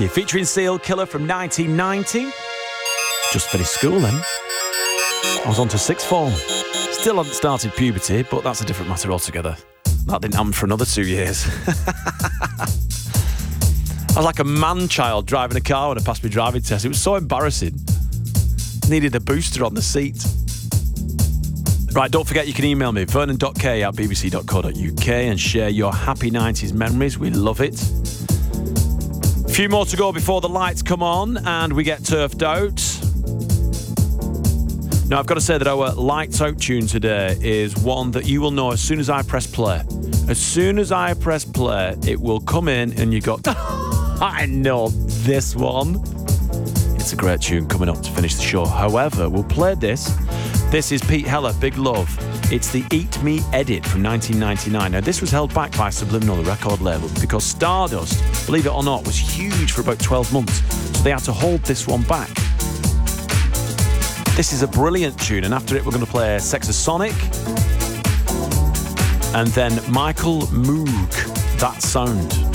Featuring Seal Killer from 1990. Just finished school then. I was on to sixth form. Still hadn't started puberty, but that's a different matter altogether. That didn't happen for another 2 years. I was like a man-child driving a car when I passed my driving test. It was so embarrassing. Needed a booster on the seat. Right, don't forget you can email me, vernon.k@bbc.co.uk, and share your happy 90s memories. We love it. A few more to go before the lights come on and we get turfed out. Now, I've got to say that our lights out tune today is one that you will know as soon as I press play. As soon as I press play, it will come in and you go, I know this one. It's a great tune coming up to finish the show. However, we'll play this. This is Pete Heller, Big Love. It's the Eat Me edit from 1999. Now, this was held back by Subliminal, the record label, because Stardust, believe it or not, was huge for about 12 months. So they had to hold this one back. This is a brilliant tune, and after it, we're going to play Sexasonic. And then Michael Moog, That Sound.